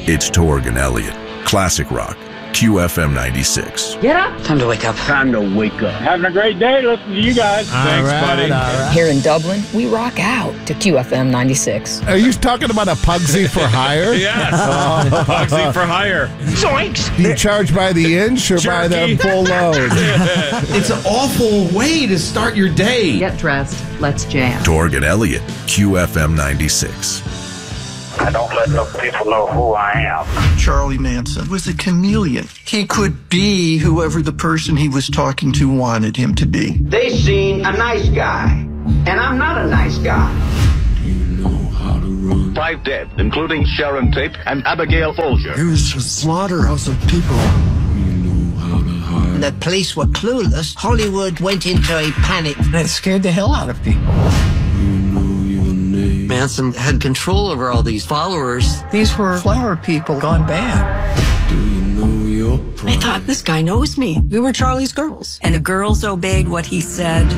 It's Torg and Elliott. Classic Rock. QFM 96. Get up. Time to wake up. Time to wake up. Having a great day. Listen to you guys. Thanks, buddy. Right. Here in Dublin, we rock out to QFM 96. Are you talking about a Pugsy for hire? Yes. Pugsy for hire. Zoinks! Do you charge by the inch or by the full load? It's an awful way to start your day. Get dressed. Let's jam. Torg and Elliott. QFM 96. I don't let no people know who I am. Charlie Manson was a chameleon. He could be whoever the person he was talking to wanted him to be. They seen a nice guy, and I'm not a nice guy. You know how to run. 5 dead, including Sharon Tate and Abigail Folger. It was a slaughterhouse of people. You know how to hide. The police were clueless. Hollywood went into a panic. And it scared the hell out of people. Manson had control over all these followers. These were flower people gone bad. Do you know your price? I thought, this guy knows me. We were Charlie's girls. And the girls obeyed what he said.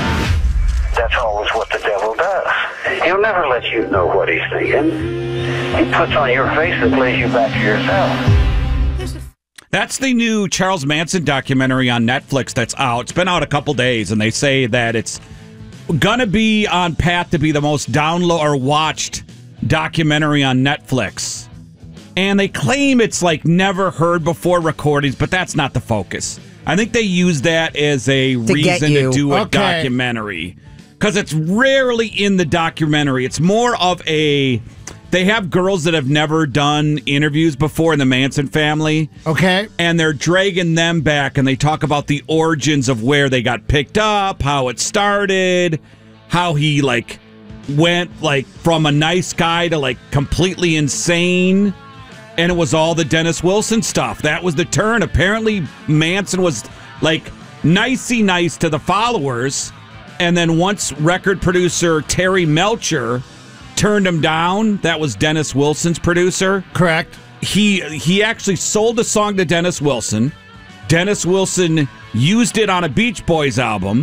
That's always what the devil does. He'll never let you know what he's thinking. He puts on your face and plays you back to yourself. That's the new Charles Manson documentary on Netflix that's out. It's been out a couple days, and they say that it's gonna be on path to be the most download or watched documentary on Netflix. And they claim it's like never heard before recordings, but that's not the focus. I think they use that as a reason to do a documentary. Because it's rarely in the documentary. It's more of a... They have girls that have never done interviews before in the Manson family. Okay. And they're dragging them back, and they talk about the origins of where they got picked up, how it started, how he, like, went, like, from a nice guy to, like, completely insane. And it was all the Dennis Wilson stuff. That was the turn. Apparently, Manson was, like, nicey nice to the followers. And then once record producer Terry Melcher turned him down, that was Dennis Wilson's producer. Correct. He actually sold a song to Dennis Wilson. Dennis Wilson used it on a Beach Boys album.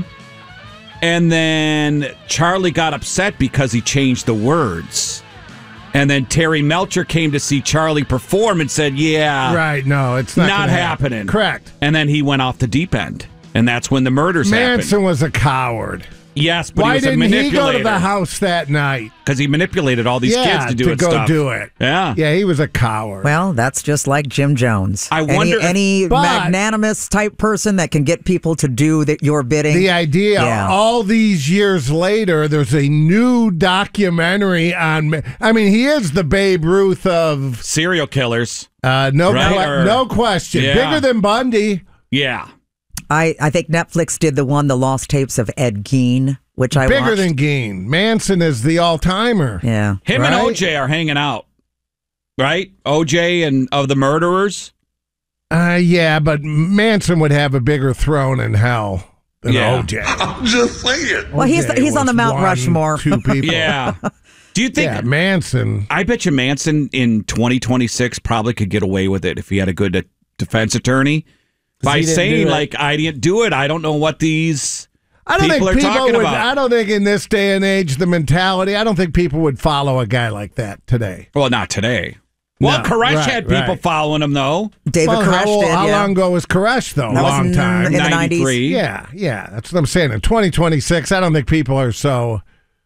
And then Charlie got upset because he changed the words. And then Terry Melcher came to see Charlie perform and said, yeah. Right, no, it's not happening. Correct. And then he went off the deep end. And that's when the murders happened. Manson was a coward. Yes, but why he was a didn't manipulator. he go to the house that night? Because he manipulated all these kids to do do it. Yeah. Yeah, he was a coward. Well, that's just like Jim Jones. I wonder any magnanimous type person that can get people to do your bidding. The idea, all these years later, there's a new documentary on. I mean, he is the Babe Ruth of serial killers. No question. Yeah. Bigger than Bundy. Yeah. I think Netflix did the Lost Tapes of Ed Gein, which I watched. Bigger than Gein. Manson is the all-timer. Yeah. Him and OJ are hanging out, right? OJ and of the murderers? Yeah, but Manson would have a bigger throne in hell than OJ. I'm just saying. Well, he's on the Mount Rushmore. 2 people. Yeah. Do you think... Yeah, Manson... I bet you Manson in 2026 probably could get away with it if he had a good defense attorney. By saying, like, I didn't do it, I don't know what these people are talking about. I don't think in this day and age, the mentality, I don't think people would follow a guy like that today. Well, not today. Well, Koresh had people following him, though. David Koresh did, How long ago was Koresh, though? That long time. In the 90s. Yeah. That's what I'm saying. In 2026, I don't think people are so...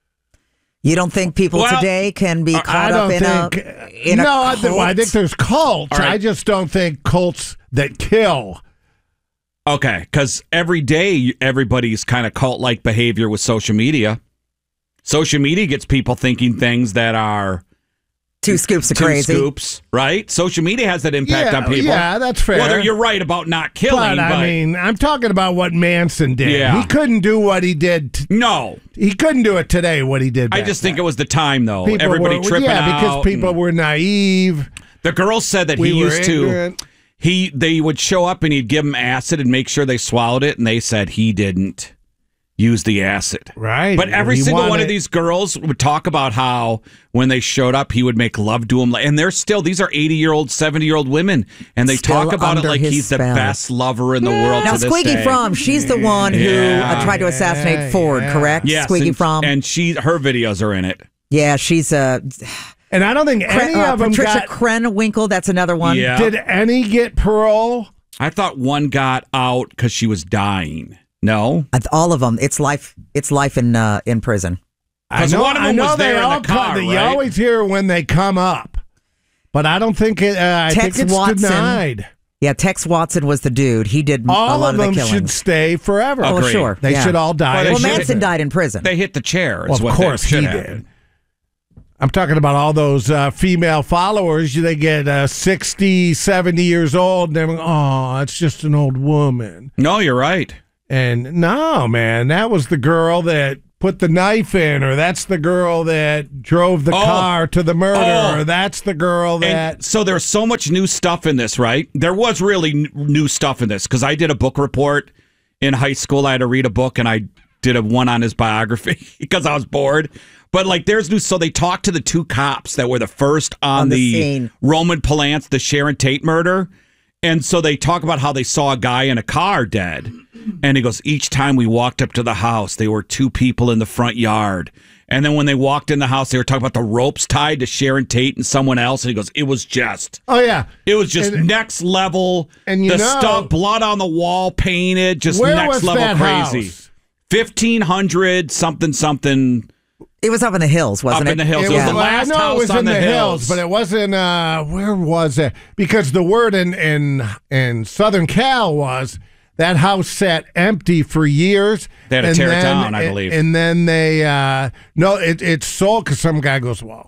You don't think people today can be caught up in a cult? I think there's cults. Right. I just don't think cults that kill... Okay, because every day everybody's kind of cult-like behavior with social media. Social media gets people thinking things that are... Two scoops of crazy. 2 scoops, right? Social media has that impact on people. Yeah, that's fair. Whether you're right about not killing, but I mean, I'm talking about what Manson did. Yeah. He couldn't do what he did. No. He couldn't do it today, what he did I just think it was the time, though. People Everybody tripping out. Yeah, because people were naive. The girls said that he used to... They would show up and he'd give them acid and make sure they swallowed it, and they said he didn't use the acid. Right. But every single one of these girls would talk about how when they showed up, he would make love to them. And they're still, these are 80-year-old, 70-year-old women, and they still talk about it like he's the best lover in the world. Now, to this Squeaky day. Fromm, she's the one who tried to assassinate Ford, correct? Yes, Squeaky Fromm. And her videos are in it. Yeah, she's a... And I don't think any of them Patricia got... Krenwinkel, that's another one. Yeah. Did any get parole? I thought one got out because she was dying. No? All of them. It's life in prison. I know one of them was there in the car, You always hear when they come up. But I don't think it... I think it's denied. Yeah, Tex Watson was the dude. He did a lot of the killings. All of them should stay forever. Oh, sure. They should all die. Well, Manson died in prison. They hit the chair. Well, of course he did. I'm talking about all those female followers. They get 60, 70 years old, and they're like, oh, it's just an old woman. No, you're right. And no, man, that was the girl that put the knife in, or that's the girl that drove the car to the murder, or that's the girl that... And so there's so much new stuff in this, right? There was really new stuff in this, because I did a book report in high school. I had to read a book, and I did one on his biography because I was bored. But, like, there's new... So they talked to the two cops that were the first on the scene. Roman Polanski, the Sharon Tate murder. And so they talk about how they saw a guy in a car dead. And he goes, each time we walked up to the house, there were two people in the front yard. And then when they walked in the house, they were talking about the ropes tied to Sharon Tate and someone else. And he goes, it was just... Oh, yeah. It was just next level. And the stuff, blood on the wall, painted, just where next was level that crazy. House? 1500 something. It was up in the hills, wasn't it? Up in the hills. It was the last I know house it was on in the hills, but it wasn't. Where was it? Because the word in Southern Cal was that house sat empty for years. They had to tear it down, I believe. And then they it sold because some guy goes, well,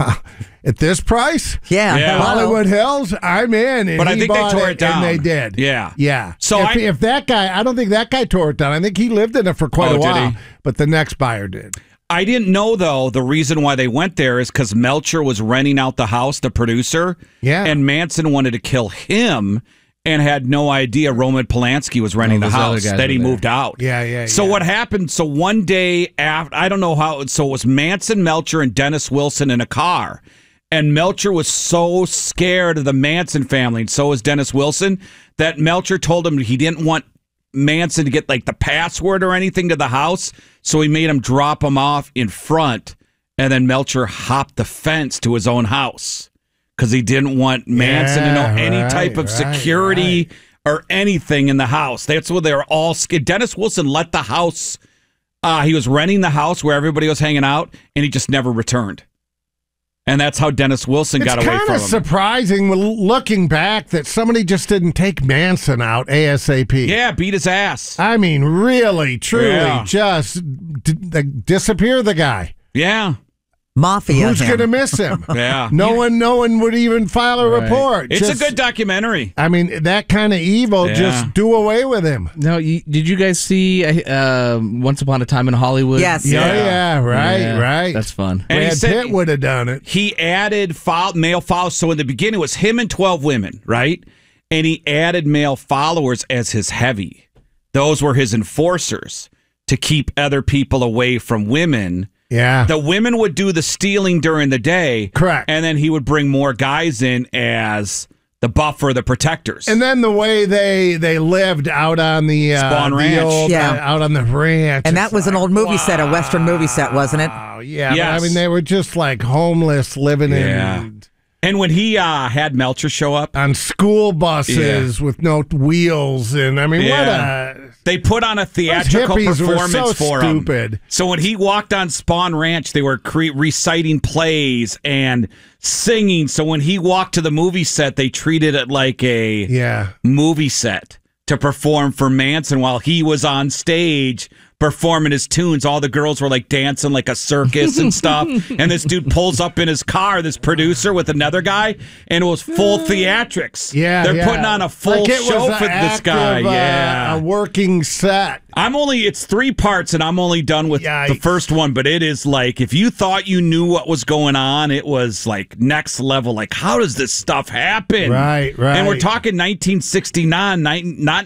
at this price, Hollywood Hills, I'm in. But I think they tore it down. And they did. Yeah. So if that guy, I don't think that guy tore it down. I think he lived in it for quite a while. But the next buyer did. I didn't know, though, the reason why they went there is because Melcher was renting out the house, the producer. Yeah. And Manson wanted to kill him and had no idea Roman Polanski was renting the house, that he moved out. Yeah. So what happened, so one day after, I don't know how, so it was Manson, Melcher, and Dennis Wilson in a car. And Melcher was so scared of the Manson family, and so was Dennis Wilson, that Melcher told him he didn't want Manson to get like the password or anything to the house, so he made him drop him off in front, and then Melcher hopped the fence to his own house because he didn't want Manson to know any type of security or anything in the house. That's what they were all scared. Dennis Wilson let the house, he was renting the house where everybody was hanging out, and he just never returned. And that's how Dennis Wilson got away from him. It's kind of surprising looking back that somebody just didn't take Manson out ASAP. Yeah, beat his ass. I mean, really, truly, just disappear the guy. Yeah. Mafia. Who's going to miss him? Yeah. No one would even file a report. It's a good documentary. I mean, that kind of evil, just do away with him. No, did you guys see Once Upon a Time in Hollywood? Yes. Yeah, right. That's fun. And Brad Pitt would have done it. He added male followers. So in the beginning, it was him and 12 women, right? And he added male followers as his heavy. Those were his enforcers to keep other people away from women. Yeah. The women would do the stealing during the day. Correct. And then he would bring more guys in as the buffer, the protectors. And then the way they lived out on the Spawn Ranch. Out on the ranch. And that was an old movie set, a Western movie set, wasn't it? Oh, yeah. Yes. But, I mean, they were just like homeless living in... And when he had Melcher show up on school buses with no wheels, and I mean, what a... They put on a theatrical performance for him. Stupid. So when he walked on Spawn Ranch, they were reciting plays and singing. So when he walked to the movie set, they treated it like a movie set to perform for Manson while he was on stage performing his tunes. All the girls were like dancing like a circus and stuff. And this dude pulls up in his car, this producer with another guy, and it was full theatrics. They're putting on a full show for this guy. A working set. It's 3 parts, and I'm only done with the first one, but it is like, if you thought you knew what was going on, it was like next level. Like, how does this stuff happen? Right. And we're talking 1969, not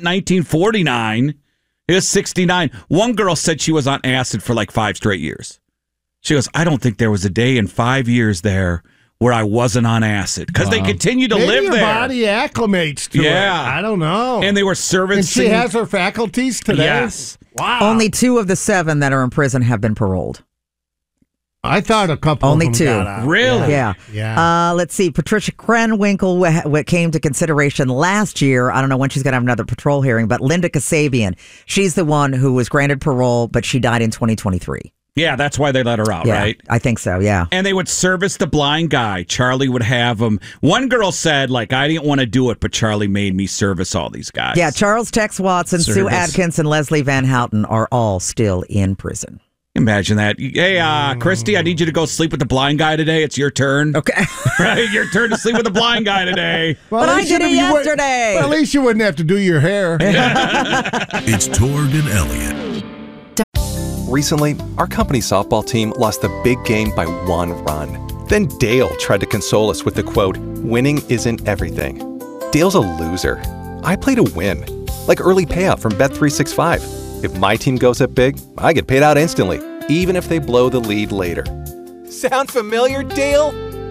1949. It was 69. One girl said she was on acid for like 5 straight years. She goes, I don't think there was a day in 5 years there where I wasn't on acid. Because they continue to live your there. Body acclimates to it. I don't know. And they were servants. And she has her faculties today? Yes. Wow. Only 2 of the 7 that are in prison have been paroled. I thought a couple Only of them 2. got out. Really? Yeah. Let's see. Patricia Krenwinkel came to consideration last year. I don't know when she's going to have another patrol hearing, but Linda Kasabian, she's the one who was granted parole, but she died in 2023. Yeah, that's why they let her out, Yeah, right? I think so, yeah. And they would service the blind guy. Charlie would have him. One girl said, like, I didn't want to do it, but Charlie made me service all these guys. Yeah, Charles Tex Watson, Sue Adkins, and Leslie Van Houten are all still in prison. Imagine that. Hey, Christy, I need you to go sleep with the blind guy today. It's your turn. Okay. Right? Your turn to sleep with the blind guy today. Well, but I did it yesterday. Well, at least you wouldn't have to do your hair. It's Torg and Elliott. Recently, our company softball team lost the big game by 1 run. Then Dale tried to console us with the quote, "Winning isn't everything." Dale's a loser. I play to win. Like early payout from Bet365. If my team goes up big, I get paid out instantly, even if they blow the lead later. Sound familiar, Dale?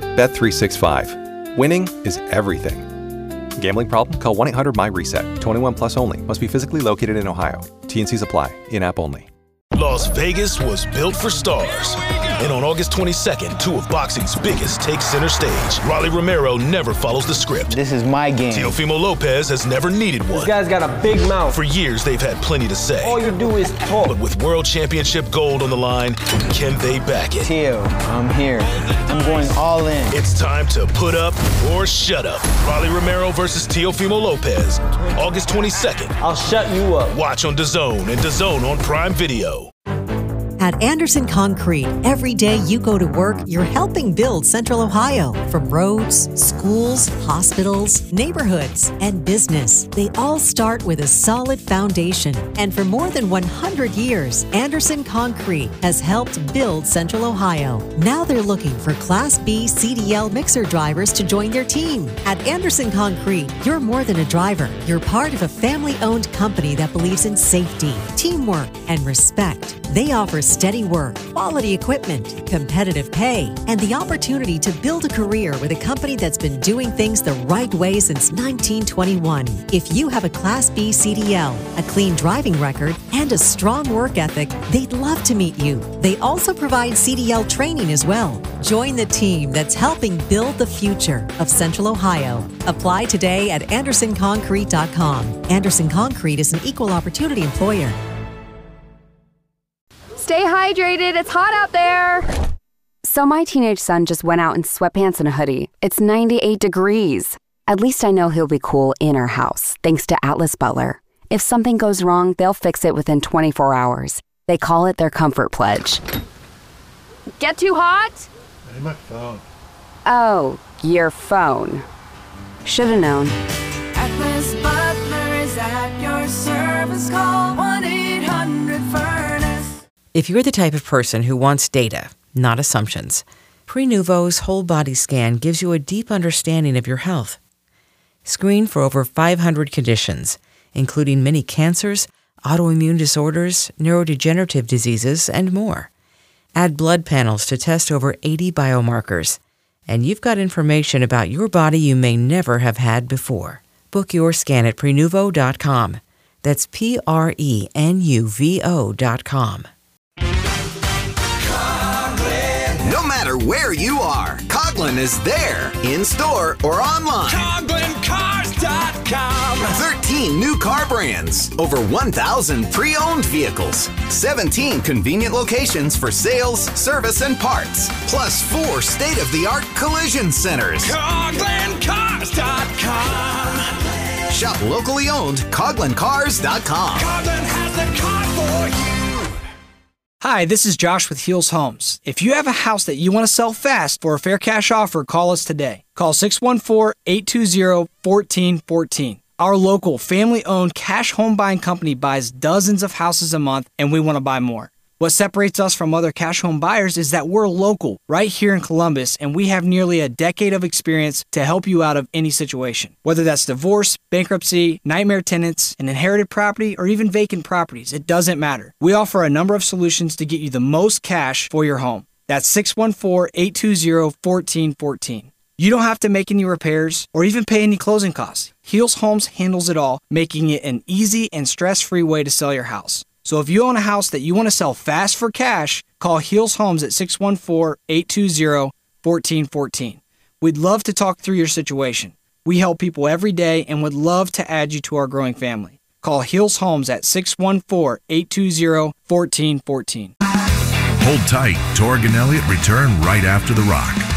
Bet365. Winning is everything. Gambling problem? Call 1-800-MY-RESET. 21 plus only. Must be physically located in Ohio. T&Cs apply. In-app only. Las Vegas was built for stars. And on August 22nd, 2 of boxing's biggest take center stage. Rolly Romero never follows the script. This is my game. Teofimo Lopez has never needed one. This guy's got a big mouth. For years, they've had plenty to say. All you do is talk. But with World Championship gold on the line, can they back it? Teo, I'm here. I'm going all in. It's time to put up or shut up. Rolly Romero versus Teofimo Lopez. August 22nd. I'll shut you up. Watch on DAZN and DAZN on Prime Video. At Anderson Concrete, every day you go to work, you're helping build Central Ohio. From roads, schools, hospitals, neighborhoods, and business, they all start with a solid foundation. And for more than 100 years, Anderson Concrete has helped build Central Ohio. Now they're looking for Class B CDL mixer drivers to join their team. At Anderson Concrete, you're more than a driver. You're part of a family-owned company that believes in safety, teamwork, and respect. They offer steady work, quality equipment, competitive pay, and the opportunity to build a career with a company that's been doing things the right way since 1921. If you have a Class B CDL, a clean driving record, and a strong work ethic, they'd love to meet you. They also provide CDL training as well. Join the team that's helping build the future of Central Ohio. Apply today at AndersonConcrete.com. Anderson Concrete is an equal opportunity employer. Stay hydrated. It's hot out there. So my teenage son just went out in sweatpants and a hoodie. It's 98 degrees. At least I know he'll be cool in our house, thanks to Atlas Butler. If something goes wrong, they'll fix it within 24 hours. They call it their comfort pledge. Get too hot? Hey, my phone. Oh, your phone. Should've known. Atlas Butler is at your service. Call 1-800-FURNACE. If you're the type of person who wants data, not assumptions, Prenuvo's whole body scan gives you a deep understanding of your health. Screen for over 500 conditions, including many cancers, autoimmune disorders, neurodegenerative diseases, and more. Add blood panels to test over 80 biomarkers, and you've got information about your body you may never have had before. Book your scan at Prenuvo.com. That's Prenuvo.com. No matter where you are, Coughlin is there, in-store or online. CoughlinCars.com. 13 new car brands, over 1,000 pre-owned vehicles, 17 convenient locations for sales, service, and parts, plus 4 state-of-the-art collision centers. CoughlinCars.com. Shop locally owned, CoughlinCars.com. Coughlin has the car for you. Hi, this is Josh with Heels Homes. If you have a house that you want to sell fast for a fair cash offer, call us today. Call 614-820-1414. Our local family-owned cash home buying company buys dozens of houses a month, and we want to buy more. What separates us from other cash home buyers is that we're local, right here in Columbus, and we have nearly a decade of experience to help you out of any situation. Whether that's divorce, bankruptcy, nightmare tenants, an inherited property, or even vacant properties, it doesn't matter. We offer a number of solutions to get you the most cash for your home. That's 614-820-1414. You don't have to make any repairs or even pay any closing costs. Heels Homes handles it all, making it an easy and stress-free way to sell your house. So if you own a house that you want to sell fast for cash, call Heels Homes at 614-820-1414. We'd love to talk through your situation. We help people every day and would love to add you to our growing family. Call Heels Homes at 614-820-1414. Hold tight. Torg and Elliott return right after the rock.